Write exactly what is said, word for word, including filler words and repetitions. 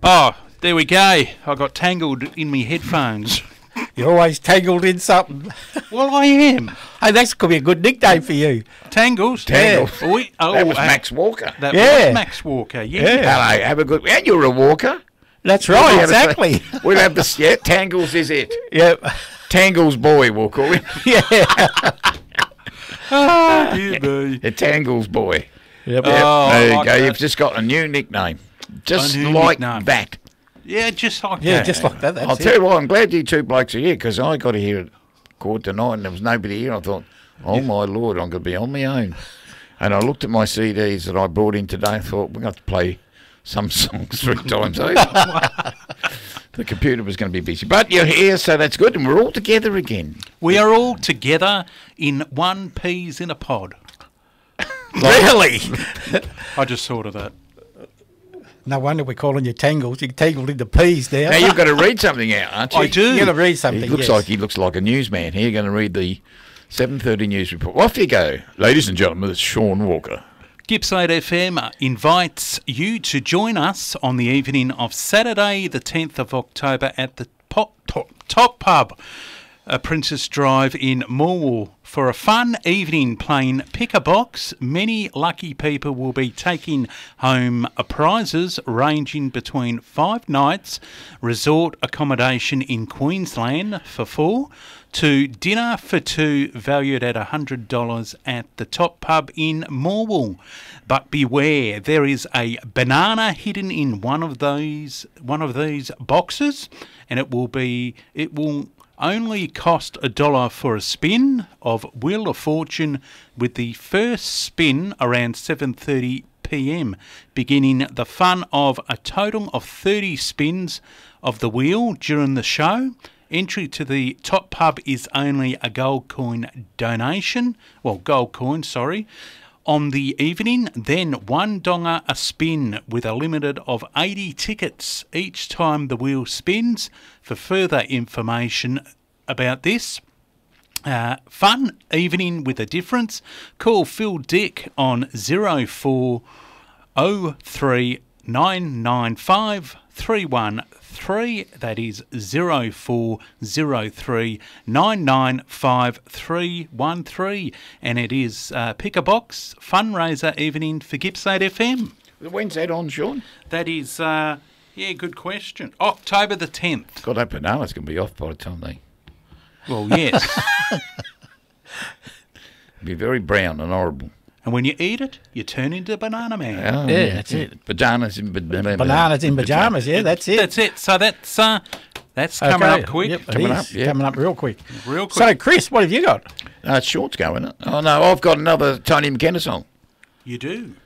Oh, there we go. I got tangled in me headphones. You're always tangled in something. Well, I am. Hey, that could be a good nickname for you. Tangles? Tangles. Yeah. We, oh, that was uh, Max Walker. That Yeah. was Max Walker, yeah. Yeah. Hello, have a good... And you're a walker. That's We'll right, have a- exactly. We'll have this... Yeah, Tangles is it. Yep. Tangles boy, we'll call him. Yeah. Oh, dear me. The Tangles boy. Yep. Yep, Oh, there I you like go. that. You've just got a new nickname. Just A new like nickname. that. Yeah, just like Yeah, that. just like that. That's I'll it. tell you what, I'm glad you two blokes are here because I got to hear it quarter to nine and there was nobody here. I thought, oh my Lord, I'm going to be on my own. And I looked at my C Ds that I brought in today and thought, we're going to have to play some songs three times over. The computer was going to be busy. But you're here, so that's good. And we're all together again. We are all together in one peas in a pod. Really? I just thought of that. No wonder we're calling you Tangles. You're tangled into peas there. Now you've got to read something out, aren't you? I do. You're going to read something, He looks yes. like he looks like a newsman. Here, you're going to read the seven thirty news report. Off you go, ladies and gentlemen. It's Sean Walker. Gippsland F M invites you to join us on the evening of Saturday, the tenth of October at the Pop, Top, Top Pub, uh, Princess Drive in Morwell, for a fun evening playing pick-a-box. Many lucky people will be taking home prizes ranging between five nights resort accommodation in Queensland for four to dinner for two valued at one hundred dollars at the Top Pub in Morwell. But beware, there is a banana hidden in one of those one of these boxes, and it will be it will only cost a dollar for a spin of Wheel of Fortune, with the first spin around seven thirty p m, beginning the fun of a total of thirty spins of the wheel during the show. Entry to the Top Pub is only a gold coin donation, well, gold coin, sorry, on the evening, then one donga a spin with a limit of eighty tickets each time the wheel spins. For further information about this uh, fun evening with a difference, call Phil Dick on zero four oh three nine nine five three one three. That is zero four zero three nine nine five three one three, and it is uh, Pick a Box fundraiser evening for Gippsland F M. When's that on, Sean? That is, uh, yeah, good question. October the tenth. God, that banana's going to be off by the time they... Well, yes. be very brown and horrible. And when you eat it, you turn into a banana man. Oh, Yeah, that's it. Bananas in bananas. Bananas in pyjamas, yeah, that's it. That's it. So that's uh, that's coming Okay, up quick. Yep, it Coming is up, yeah. Coming up real quick. Real quick. So, Chris, what have you got? No, it's shorts going. Isn't it? Oh no, I've got another Tony McKenna song. You do.